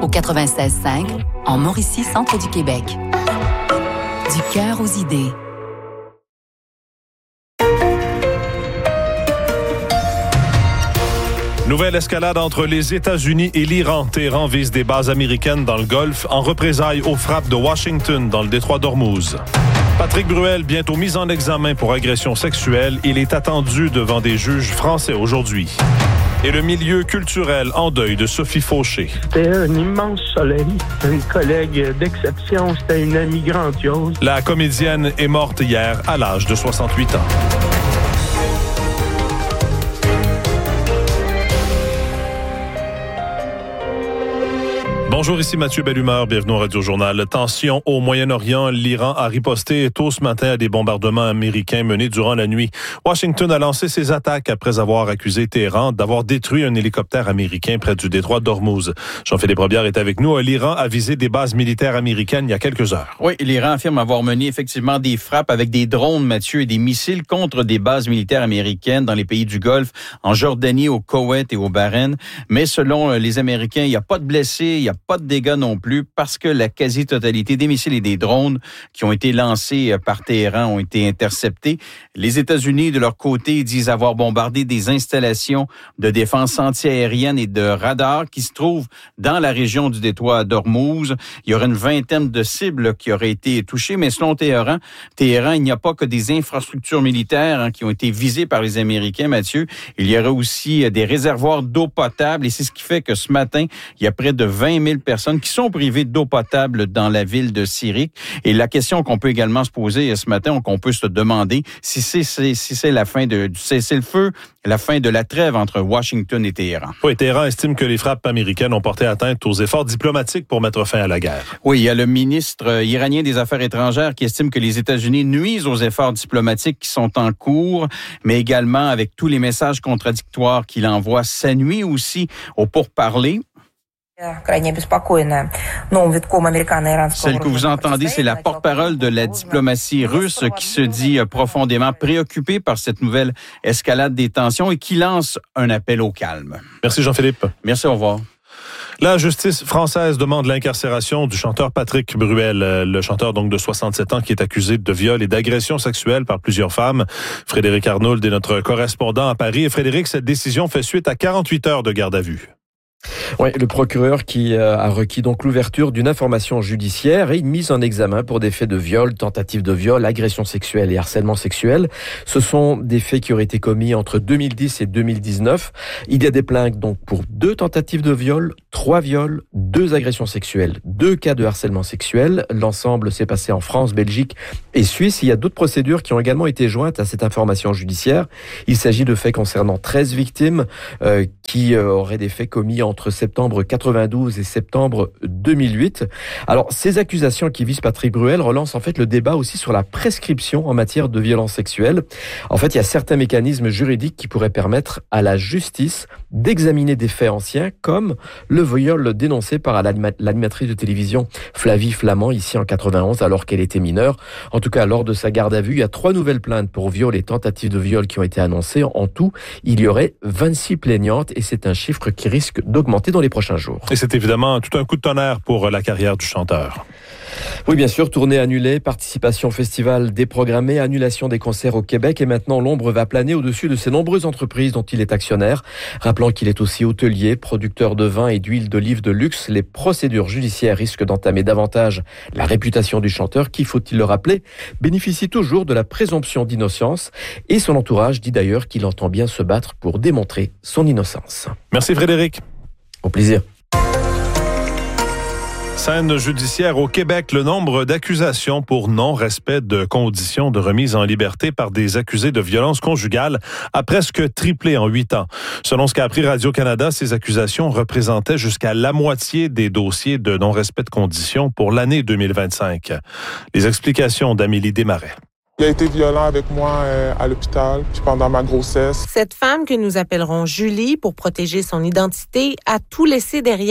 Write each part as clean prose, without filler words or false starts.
au 96.5, en Mauricie, centre du Québec. Du cœur aux idées. Nouvelle escalade entre les États-Unis et l'Iran. Téhéran vise des bases américaines dans le Golfe en représailles aux frappes de Washington dans le détroit d'Ormuz. Patrick Bruel, bientôt mis en examen pour agression sexuelle. Il est attendu devant des juges français aujourd'hui. Et le milieu culturel en deuil de Sophie Fauché. C'était un immense soleil, une collègue d'exception, c'était une amie grandiose. La comédienne est morte hier à l'âge de 68 ans. Bonjour, ici Mathieu Bellumeur, bienvenue au Radio-Journal. Tension au Moyen-Orient, l'Iran a riposté tôt ce matin à des bombardements américains menés durant la nuit. Washington a lancé ses attaques après avoir accusé Téhéran d'avoir détruit un hélicoptère américain près du détroit d'Ormuz. Jean-Philippe Robillard est avec nous. L'Iran a visé des bases militaires américaines il y a quelques heures. Oui, l'Iran affirme avoir mené effectivement des frappes avec des drones, Mathieu, et des missiles contre des bases militaires américaines dans les pays du Golfe, en Jordanie, au Koweït et au Bahreïn. Mais selon les Américains, il n'y a pas de blessés, il n'y a pas de dégâts non plus parce que la quasi-totalité des missiles et des drones qui ont été lancés par Téhéran ont été interceptés. Les États-Unis, de leur côté, disent avoir bombardé des installations de défense antiaérienne et de radars qui se trouvent dans la région du détroit d'Ormuz. Il y aurait une vingtaine de cibles qui auraient été touchées, mais selon Téhéran, il n'y a pas que des infrastructures militaires qui ont été visées par les Américains, Mathieu. Il y aurait aussi des réservoirs d'eau potable et c'est ce qui fait que ce matin, il y a près de 20 000 personnes qui sont privées d'eau potable dans la ville de Sirik. Et la question qu'on peut également se poser ce matin, qu'on peut se demander, si c'est la fin du cessez-le-feu, la fin de la trêve entre Washington et Téhéran. Oui, Téhéran estime que les frappes américaines ont porté atteinte aux efforts diplomatiques pour mettre fin à la guerre. Oui, il y a le ministre iranien des Affaires étrangères qui estime que les États-Unis nuisent aux efforts diplomatiques qui sont en cours, mais également avec tous les messages contradictoires qu'il envoie, ça nuit aussi aux pourparlers. Celle que vous entendez, c'est la porte-parole de la diplomatie russe qui se dit profondément préoccupée par cette nouvelle escalade des tensions et qui lance un appel au calme. Merci Jean-Philippe. Merci, au revoir. La justice française demande l'incarcération du chanteur Patrick Bruel, le chanteur donc de 67 ans qui est accusé de viol et d'agression sexuelle par plusieurs femmes. Frédéric Arnould est notre correspondant à Paris. Et Frédéric, cette décision fait suite à 48 heures de garde à vue. Oui, le procureur qui a requis donc l'ouverture d'une information judiciaire et une mise en examen pour des faits de viol, tentative de viol, agression sexuelle et harcèlement sexuel. Ce sont des faits qui auraient été commis entre 2010 et 2019. Il y a des plaintes donc pour 2 tentatives de viol, 3 viols, 2 agressions sexuelles, 2 cas de harcèlement sexuel. L'ensemble s'est passé en France, Belgique et Suisse. Il y a d'autres procédures qui ont également été jointes à cette information judiciaire. Il s'agit de faits concernant 13 victimes qui auraient des faits commis entre septembre 92 et septembre 2008. Alors, ces accusations qui visent Patrick Bruel relancent en fait le débat aussi sur la prescription en matière de violences sexuelles. En fait, il y a certains mécanismes juridiques qui pourraient permettre à la justice d'examiner des faits anciens comme le viol dénoncé par l'animatrice de télévision Flavie Flament ici en 91 alors qu'elle était mineure. En tout cas, lors de sa garde à vue, il y a 3 nouvelles plaintes pour viol et tentatives de viol qui ont été annoncées. En tout, il y aurait 26 plaignantes et c'est un chiffre qui risque d'augmenter dans les prochains jours. Et c'est évidemment tout un coup de tonnerre pour la carrière du chanteur. Oui, bien sûr, tournée annulée, participation au festival déprogrammée, annulation des concerts au Québec et maintenant l'ombre va planer au-dessus de ces nombreuses entreprises dont il est actionnaire. Rappelant qu'il est aussi hôtelier, producteur de vin et d'huile d'olive de luxe, les procédures judiciaires risquent d'entamer davantage la réputation du chanteur qui, faut-il le rappeler, bénéficie toujours de la présomption d'innocence et son entourage dit d'ailleurs qu'il entend bien se battre pour démontrer son innocence. Merci Frédéric. Au plaisir. Scène judiciaire au Québec, le nombre d'accusations pour non-respect de conditions de remise en liberté par des accusés de violence conjugale a presque triplé en 8 ans. Selon ce qu'a appris Radio-Canada, ces accusations représentaient jusqu'à la moitié des dossiers de non-respect de conditions pour l'année 2025. Les explications d'Amélie Desmarais. Il a été violent avec moi à l'hôpital, puis pendant ma grossesse. Cette femme que nous appellerons Julie pour protéger son identité a tout laissé derrière.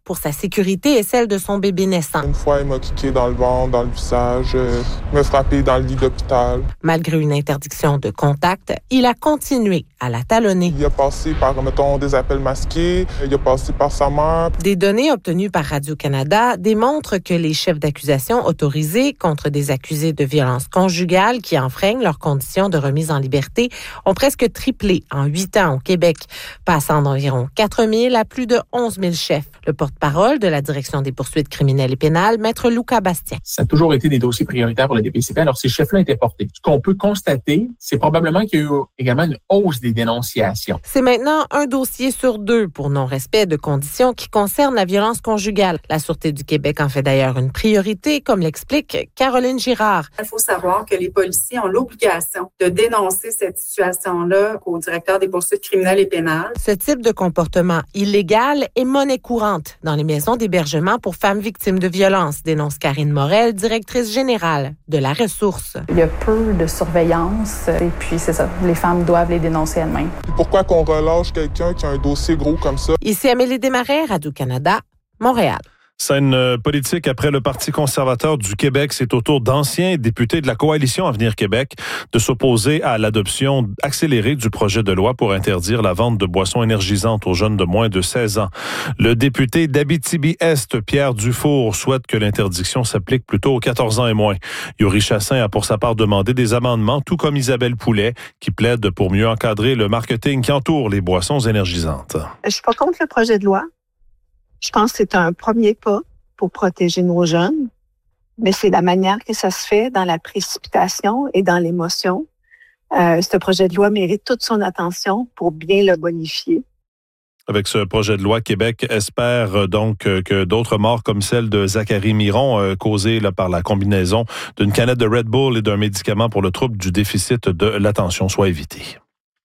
pour sa sécurité et celle de son bébé naissant. Une fois, il m'a kické dans le ventre, dans le visage, me frappé dans le lit d'hôpital. Malgré une interdiction de contact, il a continué à la talonner. Il a passé par, mettons, des appels masqués, il a passé par sa mère. Des données obtenues par Radio-Canada démontrent que les chefs d'accusation autorisés contre des accusés de violences conjugales qui enfreignent leurs conditions de remise en liberté ont presque triplé en 8 ans au Québec, passant d'environ 4 000 à plus de 11 000 chefs. Le porte-parole de la Direction des poursuites criminelles et pénales, Maître Luca Bastien. Ça a toujours été des dossiers prioritaires pour le DPCP. Alors, ces chefs-là étaient portés. Ce qu'on peut constater, c'est probablement qu'il y a eu également une hausse des dénonciations. C'est maintenant un dossier sur 2 pour non-respect de conditions qui concernent la violence conjugale. La Sûreté du Québec en fait d'ailleurs une priorité, comme l'explique Caroline Girard. Il faut savoir que les policiers ont l'obligation de dénoncer cette situation-là au directeur des poursuites criminelles et pénales. Ce type de comportement illégal est monnaie courante dans les maisons d'hébergement pour femmes victimes de violences, dénonce Karine Morel, directrice générale de la ressource. Il y a peu de surveillance et puis c'est ça, les femmes doivent les dénoncer elles-mêmes. Pourquoi qu'on relâche quelqu'un qui a un dossier gros comme ça? Ici Amélie Desmarais, Radio-Canada, Montréal. Scène politique après le Parti conservateur du Québec, c'est au tour d'anciens députés de la coalition Avenir Québec de s'opposer à l'adoption accélérée du projet de loi pour interdire la vente de boissons énergisantes aux jeunes de moins de 16 ans. Le député d'Abitibi-Est, Pierre Dufour, souhaite que l'interdiction s'applique plutôt aux 14 ans et moins. Yuri Chassin a pour sa part demandé des amendements, tout comme Isabelle Poulet, qui plaide pour mieux encadrer le marketing qui entoure les boissons énergisantes. Je suis pas contre le projet de loi. Je pense que c'est un premier pas pour protéger nos jeunes, mais c'est la manière que ça se fait dans la précipitation et dans l'émotion. Ce projet de loi mérite toute son attention pour bien le bonifier. Avec ce projet de loi, Québec espère donc que d'autres morts comme celle de Zachary Miron, causée par la combinaison d'une canette de Red Bull et d'un médicament pour le trouble du déficit de l'attention, soient évitées.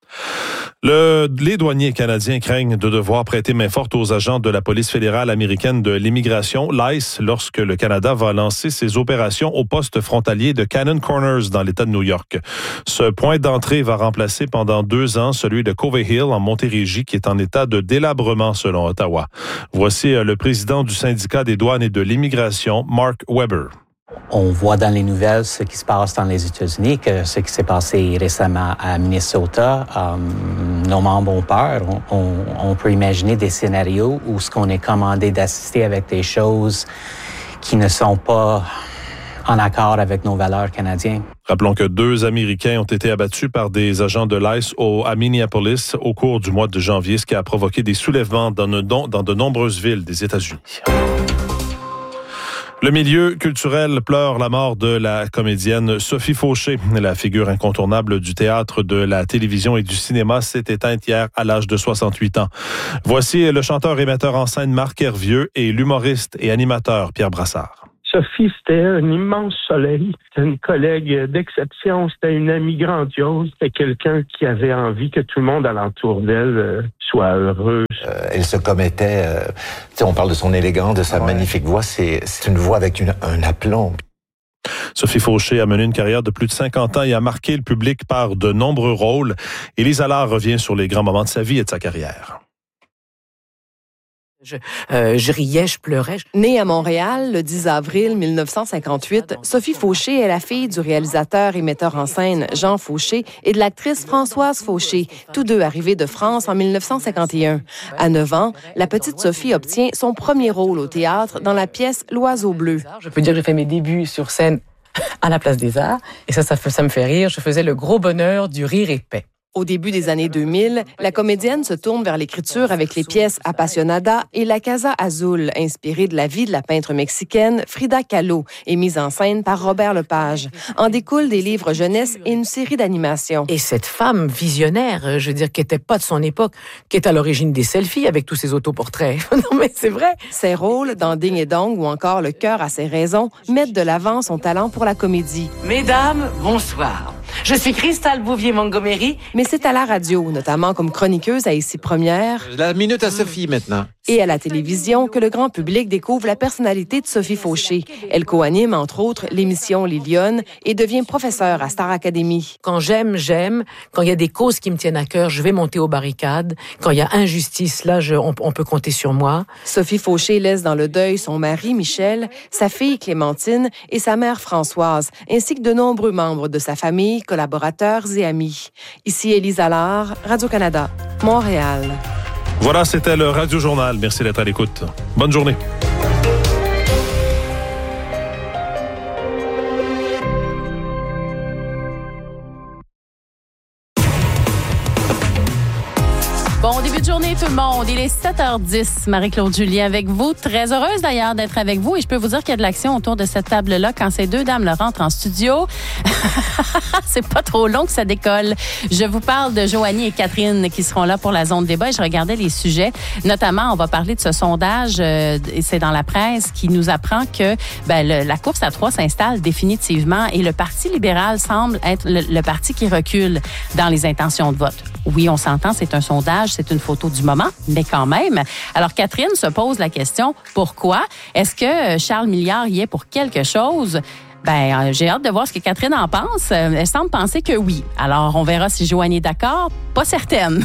Les douaniers canadiens craignent de devoir prêter main forte aux agents de la police fédérale américaine de l'immigration, l'ICE, lorsque le Canada va lancer ses opérations au poste frontalier de Cannon Corners dans l'État de New York. Ce point d'entrée va remplacer pendant 2 ans celui de Covey Hill en Montérégie, qui est en état de délabrement selon Ottawa. Voici le président du syndicat des douanes et de l'immigration, Mark Weber. On voit dans les nouvelles ce qui se passe dans les États-Unis, que ce qui s'est passé récemment à Minnesota. Nos membres ont peur. On peut imaginer des scénarios où ce qu'on est commandé d'assister avec des choses qui ne sont pas en accord avec nos valeurs canadiennes. Rappelons que 2 Américains ont été abattus par des agents de l'ICE à Minneapolis au cours du mois de janvier, ce qui a provoqué des soulèvements dans de nombreuses villes des États-Unis. Le milieu culturel pleure la mort de la comédienne Sophie Fauché. La figure incontournable du théâtre, de la télévision et du cinéma s'est éteinte hier à l'âge de 68 ans. Voici le chanteur et metteur en scène Marc Hervieux et l'humoriste et animateur Pierre Brassard. Sophie, c'était un immense soleil. C'était une collègue d'exception. C'était une amie grandiose. C'était quelqu'un qui avait envie que tout le monde alentour d'elle soit heureux. Elle se commettait... on parle de son élégance, de sa magnifique voix. C'est une voix avec un aplomb. Sophie Fauché a mené une carrière de plus de 50 ans et a marqué le public par de nombreux rôles. Élise Allard revient sur les grands moments de sa vie et de sa carrière. Je riais, je pleurais. Née à Montréal le 10 avril 1958, Sophie Fauché est la fille du réalisateur et metteur en scène Jean Fauché et de l'actrice Françoise Fauché, tous deux arrivés de France en 1951. À 9 ans, la petite Sophie obtient son premier rôle au théâtre dans la pièce L'Oiseau bleu. Je peux dire que j'ai fait mes débuts sur scène à la Place des Arts et ça me fait rire. Je faisais le gros bonheur du rire épais. Au début des années 2000, la comédienne se tourne vers l'écriture avec les pièces Apasionada et La Casa Azul, inspirée de la vie de la peintre mexicaine Frida Kahlo et mise en scène par Robert Lepage. En découlent des livres jeunesse et une série d'animations. Et cette femme visionnaire, je veux dire, qui n'était pas de son époque, qui est à l'origine des selfies avec tous ces autoportraits. Non, mais c'est vrai. Ses rôles dans Ding et Dong ou encore Le cœur a ses raisons mettent de l'avant son talent pour la comédie. Mesdames, bonsoir. Je suis Cristal Bouvier-Montgomery. Mais c'est à la radio, notamment comme chroniqueuse à Ici Première. La minute à Sophie maintenant. Et à la télévision, que le grand public découvre la personnalité de Sophie Fauché. Elle co-anime, entre autres, l'émission Les Lyonnes et devient professeure à Star Academy. Quand j'aime. Quand il y a des causes qui me tiennent à cœur, je vais monter aux barricades. Quand il y a injustice, là, on peut compter sur moi. Sophie Fauché laisse dans le deuil son mari, Michel, sa fille, Clémentine, et sa mère, Françoise, ainsi que de nombreux membres de sa famille, collaborateurs et amis. Ici Élise Allard, Radio-Canada, Montréal. Voilà, c'était le Radio Journal. Merci d'être à l'écoute. Bonne journée. Bon début de journée tout le monde, il est 7h10, Marie-Claude Julien avec vous. Très heureuse d'ailleurs d'être avec vous et je peux vous dire qu'il y a de l'action autour de cette table-là quand ces deux dames le rentrent en studio. C'est pas trop long que ça décolle. Je vous parle de Joanie et Catherine qui seront là pour la zone débat et je regardais les sujets. Notamment, on va parler de ce sondage, et c'est dans la presse, qui nous apprend que la course à 3 s'installe définitivement et le Parti libéral semble être le parti qui recule dans les intentions de vote. Oui, on s'entend, c'est un sondage, c'est une photo du moment, mais quand même. Alors, Catherine se pose la question, pourquoi? Est-ce que Charles Milliard y est pour quelque chose? J'ai hâte de voir ce que Catherine en pense. Elle semble penser que oui. Alors, on verra si Joanie est d'accord. Pas certaine.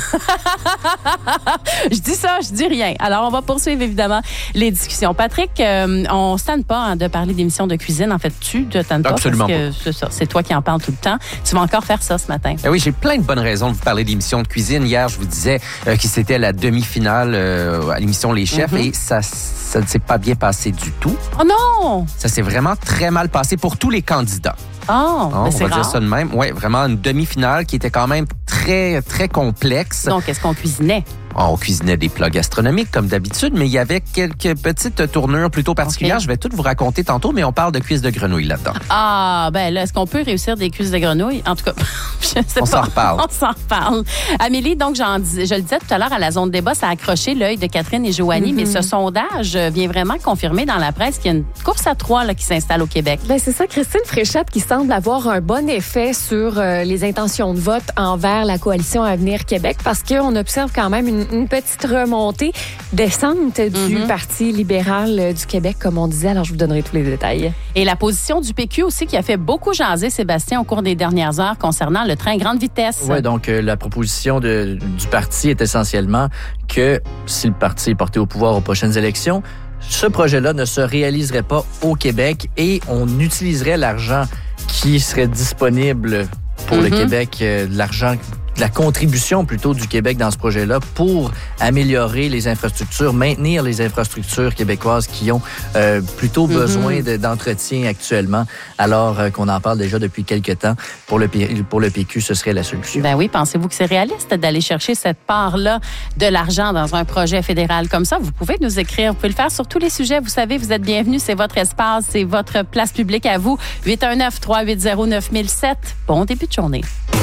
Je dis ça, je dis rien. Alors, on va poursuivre évidemment les discussions. Patrick, on ne se tente pas de parler d'émissions de cuisine. En fait, tu te tannes pas. Absolument parce que c'est toi qui en parles tout le temps. Tu vas encore faire ça ce matin. Oui, j'ai plein de bonnes raisons de vous parler d'émissions de cuisine. Hier, je vous disais que c'était la demi-finale à l'émission Les Chefs et ça ne s'est pas bien passé du tout. Oh non! Ça s'est vraiment très mal passé pour tous les candidats. Oh, on c'est va dire ça de même. Oui, vraiment une demi-finale qui était quand même très, très complexe. Donc, est-ce qu'on cuisinait? On cuisinait des plats gastronomiques comme d'habitude, mais il y avait quelques petites tournures plutôt particulières. Okay. Je vais tout vous raconter tantôt, mais on parle de cuisses de grenouille là-dedans. Ah, là, est-ce qu'on peut réussir des cuisses de grenouille? En tout cas, je sais pas. On s'en reparle. On s'en reparle. Amélie, donc, je le disais tout à l'heure à la zone débat, ça a accroché l'œil de Catherine et Joanie, mais ce sondage vient vraiment confirmer dans la presse qu'il y a une course à 3 là, qui s'installe au Québec. C'est ça, Christine Fréchette qui semble avoir un bon effet sur les intentions de vote envers la coalition Avenir Québec parce qu'on observe quand même une petite remontée, descente du Parti libéral du Québec, comme on disait. Alors, je vous donnerai tous les détails. Et la position du PQ aussi qui a fait beaucoup jaser, Sébastien, au cours des dernières heures concernant le train grande vitesse. Oui, donc la proposition du parti est essentiellement que si le parti est porté au pouvoir aux prochaines élections, ce projet-là ne se réaliserait pas au Québec et on utiliserait l'argent qui serait disponible pour le Québec, la contribution plutôt du Québec dans ce projet-là pour améliorer les infrastructures, maintenir les infrastructures québécoises qui ont plutôt besoin d'entretien actuellement, alors qu'on en parle déjà depuis quelques temps. Pour le PQ, ce serait la solution. Ben oui, pensez-vous que c'est réaliste d'aller chercher cette part-là de l'argent dans un projet fédéral comme ça? Vous pouvez nous écrire, vous pouvez le faire sur tous les sujets. Vous savez, vous êtes bienvenus, c'est votre espace, c'est votre place publique à vous. 819-380-9007. Bon début de journée.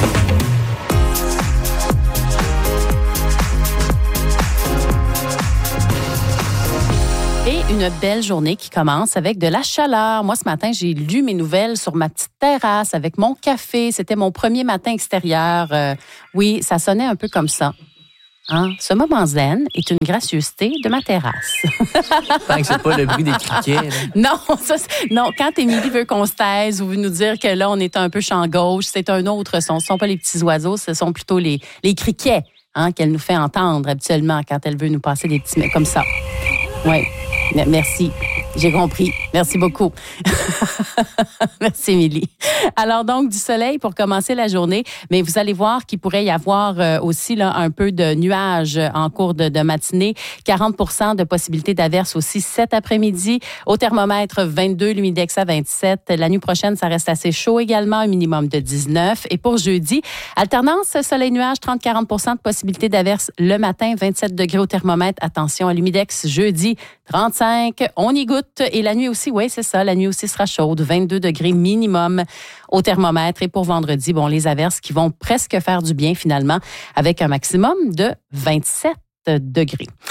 Et une belle journée qui commence avec de la chaleur. Moi, ce matin, j'ai lu mes nouvelles sur ma petite terrasse avec mon café. C'était mon premier matin extérieur. Oui, ça sonnait un peu comme ça. Hein? Ce moment zen est une gracieuseté de ma terrasse. Tant que c'est pas le bruit des criquets. Non, non, quand Émilie veut qu'on se taise ou veut nous dire que là, on est un peu champ gauche, c'est un autre son. Ce ne sont pas les petits oiseaux, ce sont plutôt les criquets qu'elle nous fait entendre habituellement quand elle veut nous passer des petits... comme ça. Oui. Merci. J'ai compris. Merci beaucoup. Merci, Émilie. Alors, donc, du soleil pour commencer la journée, mais vous allez voir qu'il pourrait y avoir aussi là, un peu de nuages en cours de matinée. 40% de possibilité d'averse aussi cet après-midi. Au thermomètre, 22, l'humidex à 27. La nuit prochaine, ça reste assez chaud également, un minimum de 19. Et pour jeudi, alternance soleil-nuage, 30-40% de possibilité d'averse le matin, 27 degrés au thermomètre. Attention à l'humidex, jeudi, 35. On y goûte. Et la nuit aussi, oui, c'est ça, la nuit aussi sera chaude, 22 degrés minimum au thermomètre. Et pour vendredi, les averses qui vont presque faire du bien finalement avec un maximum de 27 degrés.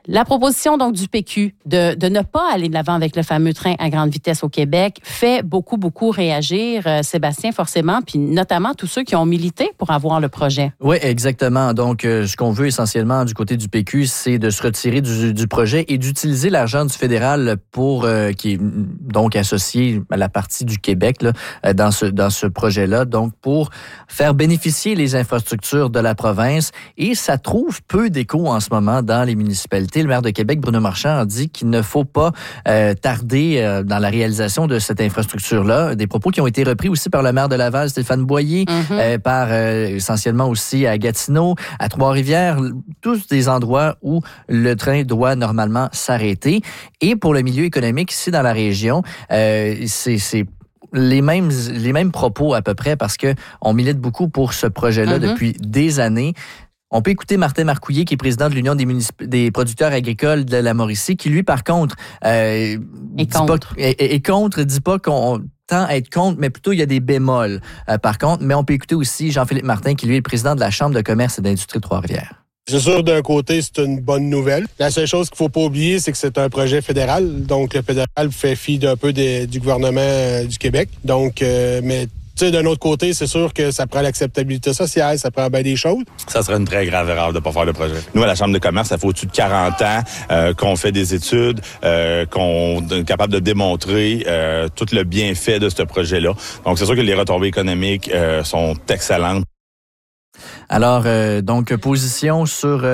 La proposition donc du PQ de ne pas aller de l'avant avec le fameux train à grande vitesse au Québec fait beaucoup réagir, Sébastien, forcément, puis notamment tous ceux qui ont milité pour avoir le projet. Oui, exactement. Donc, ce qu'on veut essentiellement du côté du PQ, c'est de se retirer du projet et d'utiliser l'argent du fédéral pour qui est donc associé à la partie du Québec là, dans ce projet-là, donc pour faire bénéficier les infrastructures de la province. Et ça trouve peu d'écho en ce moment dans les municipalités. Le maire de Québec, Bruno Marchand, a dit qu'il ne faut pas tarder dans la réalisation de cette infrastructure-là. Des propos qui ont été repris aussi par le maire de Laval, Stéphane Boyer, par essentiellement aussi à Gatineau, à Trois-Rivières, tous des endroits où le train doit normalement s'arrêter. Et pour le milieu économique ici dans la région, c'est les mêmes propos à peu près parce que on milite beaucoup pour ce projet-là depuis des années. On peut écouter Martin Marcouillet, qui est président de l'Union des producteurs agricoles de la Mauricie, qui lui, par contre, est contre, dit pas qu'on tend à être contre, mais plutôt il y a des bémols, par contre. Mais on peut écouter aussi Jean-Philippe Martin, qui lui est le président de la Chambre de commerce et d'industrie de Trois-Rivières. C'est sûr, d'un côté, c'est une bonne nouvelle. La seule chose qu'il faut pas oublier, c'est que c'est un projet fédéral. Donc, le fédéral fait fi d'un peu du gouvernement du Québec. Donc, mais tu sais, d'un autre côté, c'est sûr que ça prend l'acceptabilité sociale, ça prend bien des choses. Ça serait une très grave erreur de ne pas faire le projet. Nous, à la Chambre de commerce, ça fait au-dessus de 40 ans qu'on fait des études, qu'on est capable de démontrer tout le bienfait de ce projet-là. Donc, c'est sûr que les retombées économiques sont excellentes. Alors, donc, position sur...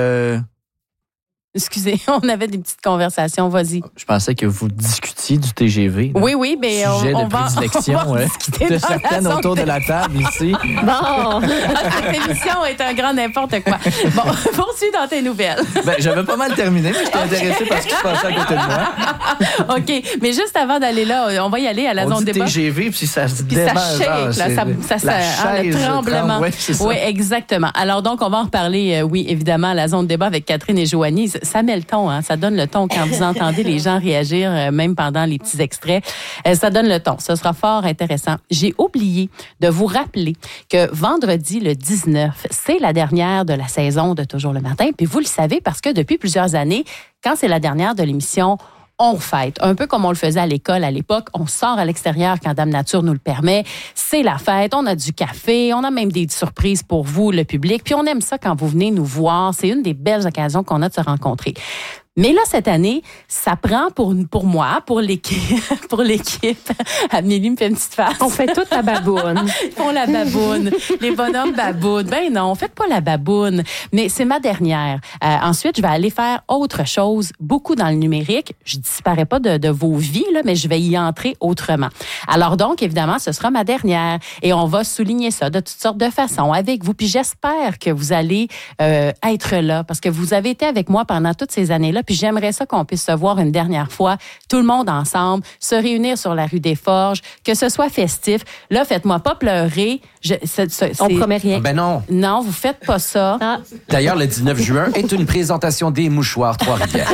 Excusez, on avait des petites conversations, vas-y. Je pensais que vous discutiez du TGV. Là. Oui, mais on va discuter de certaines autour de la table ici. Bon, cette émission est un grand n'importe quoi. Bon, poursuis dans tes nouvelles. J'avais pas mal terminé, mais j'étais intéressée parce que je passais à côté de moi. OK, mais juste avant d'aller là, on va y aller à la zone débat. TGV, puis ça se démarre. Ça shake, là, le tremblement. Oui, exactement. Alors donc, on va en reparler, oui, évidemment, à la zone débat avec Catherine et Joanie. Ça met le ton, hein? Ça donne le ton quand vous entendez les gens réagir, même pendant les petits extraits. Ça donne le ton. Ce sera fort intéressant. J'ai oublié de vous rappeler que vendredi, le 19, c'est la dernière de la saison de Toujours le matin. Puis vous le savez parce que depuis plusieurs années, quand c'est la dernière de l'émission, on fête. Un peu comme on le faisait à l'école à l'époque. On sort à l'extérieur quand Dame Nature nous le permet. C'est la fête. On a du café. On a même des surprises pour vous, le public. Puis on aime ça quand vous venez nous voir. C'est une des belles occasions qu'on a de se rencontrer. Mais là, cette année, ça prend pour moi, pour l'équipe, Amélie me fait une petite face. On fait toute la baboune. Ils font la baboune. Les bonhommes babounes. Ben non, faites pas la baboune. Mais c'est ma dernière. Ensuite, je vais aller faire autre chose, beaucoup dans le numérique. Je disparais pas de vos vies, là, mais je vais y entrer autrement. Alors donc, évidemment, ce sera ma dernière. Et on va souligner ça de toutes sortes de façons avec vous. Puis j'espère que vous allez être là parce que vous avez été avec moi pendant toutes ces années-là. Puis j'aimerais ça qu'on puisse se voir une dernière fois, tout le monde ensemble, se réunir sur la rue des Forges, que ce soit festif. Là, faites-moi pas pleurer. On promet rien. Ben non. Non, vous faites pas ça. Ah. D'ailleurs, le 19 juin est une présentation des mouchoirs Trois-Rivières.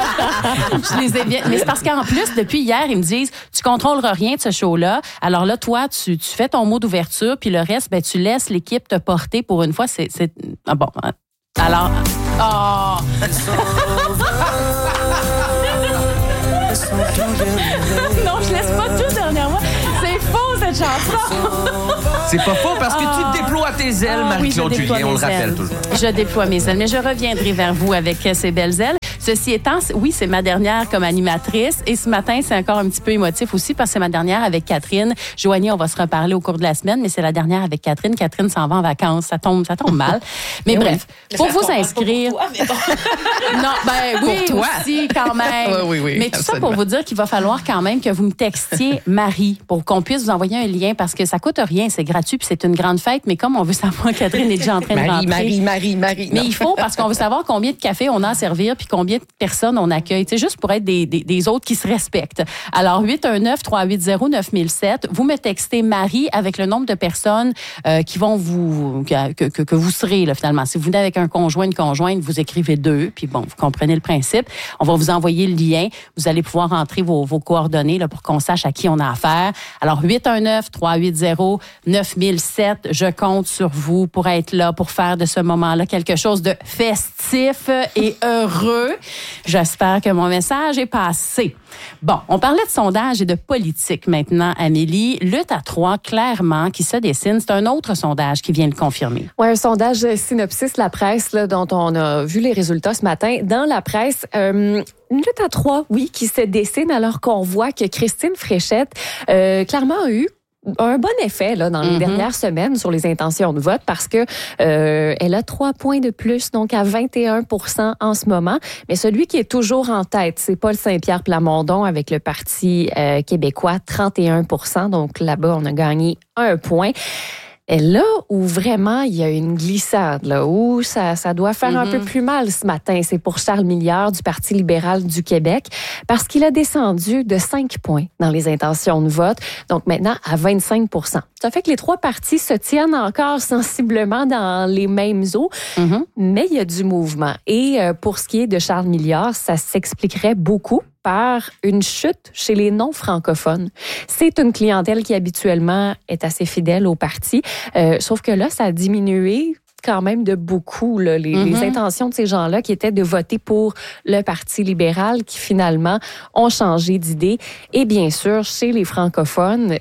Je les ai bien. Mais c'est parce qu'en plus, depuis hier, ils me disent, tu contrôleras rien de ce show-là. Alors là, toi, tu fais ton mot d'ouverture, puis le reste, ben, tu laisses l'équipe te porter pour une fois. C'est... Ah bon. Alors... Oh! Non, je laisse pas tout dernièrement. C'est faux, cette chanson. C'est pas faux parce que tu déploies tes ailes, Marie-Claude Julien, on le rappelle toujours. Je déploie mes ailes, mais je reviendrai vers vous avec ces belles ailes. Ceci étant, oui, c'est ma dernière comme animatrice et ce matin, c'est encore un petit peu émotif aussi parce que c'est ma dernière avec Catherine. Joanie, on va se reparler au cours de la semaine, mais c'est la dernière avec Catherine. Catherine s'en va en vacances. Ça tombe mal. Mais bref, pour vous inscrire... Pour toi, mais bon. Non, ben oui, pour toi aussi, quand même. Oui, mais tout ça pour vous dire qu'il va falloir quand même que vous me textiez Marie pour qu'on puisse vous envoyer un lien parce que ça coûte rien, c'est gratuit puis c'est une grande fête. Mais comme on veut savoir, Catherine est déjà en train de rentrer. Marie. Mais il faut, parce qu'on veut savoir combien de café on a à servir puis combien de personnes on accueille. C'est juste pour être des autres qui se respectent. Alors, 819-380-9007, vous me textez Marie avec le nombre de personnes qui vont que vous serez, là, finalement. Si vous venez avec un conjoint, une conjointe, vous écrivez 2, puis bon, vous comprenez le principe. On va vous envoyer le lien. Vous allez pouvoir entrer vos coordonnées là, pour qu'on sache à qui on a affaire. Alors, 819-380-9007, je compte sur vous pour être là, pour faire de ce moment-là quelque chose de festif et heureux. J'espère que mon message est passé. Bon, on parlait de sondage et de politique maintenant, Amélie. Lutte à 3, clairement, qui se dessine. C'est un autre sondage qui vient le confirmer. Oui, un sondage Synopsis La Presse, là, dont on a vu les résultats ce matin. Dans la presse, une lutte à 3, oui, qui se dessine alors qu'on voit que Christine Fréchette, clairement, a eu un bon effet là, dans les dernières semaines sur les intentions de vote parce que elle a 3 points de plus, donc à 21% en ce moment. Mais celui qui est toujours en tête, c'est Paul Saint-Pierre Plamondon avec le Parti québécois, 31%. Donc là-bas, on a gagné 1 point. Et là où vraiment il y a une glissade, là où ça doit faire un peu plus mal ce matin, c'est pour Charles Milliard du Parti libéral du Québec, parce qu'il a descendu de 5 points dans les intentions de vote, donc maintenant à 25%. Ça fait que les 3 partis se tiennent encore sensiblement dans les mêmes eaux, mais il y a du mouvement. Et pour ce qui est de Charles Milliard, ça s'expliquerait beaucoup par une chute chez les non-francophones. C'est une clientèle qui habituellement est assez fidèle au parti, sauf que là, ça a diminué quand même de beaucoup là, les intentions de ces gens-là qui étaient de voter pour le Parti libéral qui finalement ont changé d'idée. Et bien sûr, chez les francophones,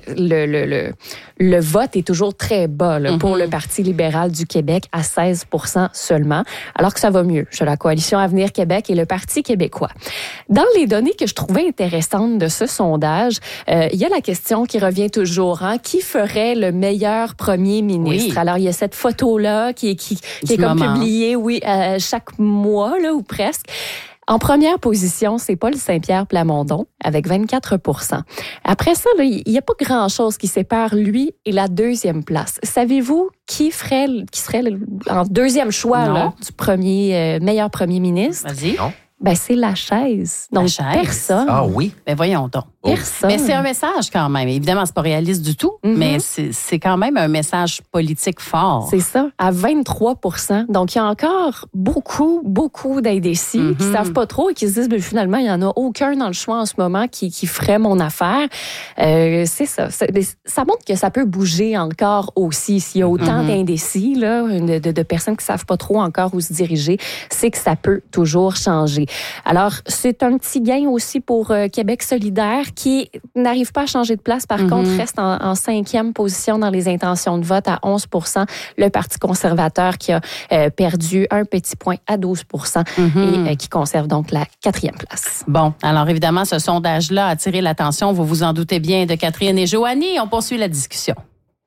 le vote est toujours très bas là, pour le Parti libéral du Québec à 16% seulement, alors que ça va mieux chez la Coalition Avenir Québec et le Parti québécois. Dans les données que je trouvais intéressantes de ce sondage, il y a la question qui revient toujours, qui ferait le meilleur premier ministre? Oui. Alors, il y a cette photo-là qui est comme publiée, chaque mois, là, ou presque. En première position, c'est Paul Saint-Pierre Plamondon avec 24%. Après ça, il n'y a pas grand-chose qui sépare lui et la deuxième place. Savez-vous qui serait en deuxième choix là, du meilleur premier ministre? Vas-y. Non. Ben, c'est la chaise. Donc, personne. Ah oui? Ben, voyons donc. Personne. Mais c'est un message quand même. Évidemment, c'est pas réaliste du tout, mais c'est quand même un message politique fort. C'est ça, à 23%. Donc, il y a encore beaucoup d'indécis qui savent pas trop et qui se disent, finalement, il y en a aucun dans le choix en ce moment qui ferait mon affaire. C'est ça. Ça montre que ça peut bouger encore aussi. S'il y a autant d'indécis, là, de personnes qui savent pas trop encore où se diriger, c'est que ça peut toujours changer. Alors, c'est un petit gain aussi pour Québec solidaire qui n'arrive pas à changer de place. Par contre, reste en 5e position dans les intentions de vote à 11%. Le Parti conservateur qui a perdu un petit point à 12% et qui conserve donc la 4e place. Bon, alors évidemment, ce sondage-là a attiré l'attention, vous vous en doutez bien, de Catherine et Joanie. On poursuit la discussion.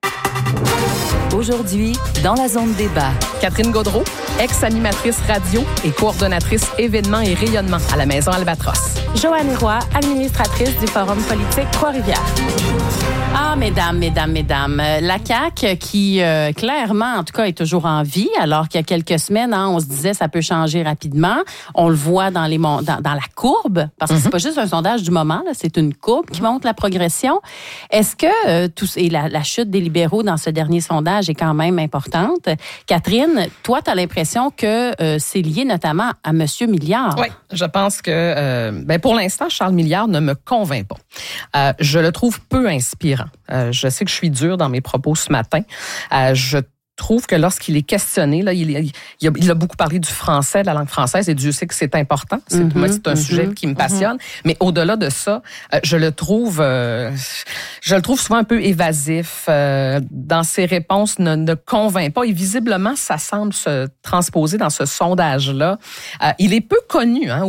Aujourd'hui, dans la zone débat, Catherine Gaudreault, ex-animatrice radio et coordonnatrice événements et rayonnement à la Maison Albatros. Joanie Roy, administratrice du Forum politique Trois-Rivières. Ah, mesdames, la CAQ qui, clairement, en tout cas, est toujours en vie, alors qu'il y a quelques semaines, on se disait ça peut changer rapidement. On le voit dans la courbe, parce que c'est pas juste un sondage du moment, là, c'est une courbe qui montre la progression. Est-ce que la chute des libéraux dans ce dernier sondage est quand même importante? Catherine, toi, tu as l'impression que c'est lié notamment à M. Milliard. Oui, je pense que, pour l'instant, Charles Milliard ne me convainc pas. Je le trouve peu inspirant. Je sais que je suis dure dans mes propos ce matin. Je trouve que lorsqu'il est questionné, là, il a beaucoup parlé du français, de la langue française, et Dieu sait que c'est important. C'est un sujet qui me passionne. Mais au-delà de ça, je le trouve souvent un peu évasif. Dans ses réponses, ne convainc pas. Et visiblement, ça semble se transposer dans ce sondage-là. Il est peu connu,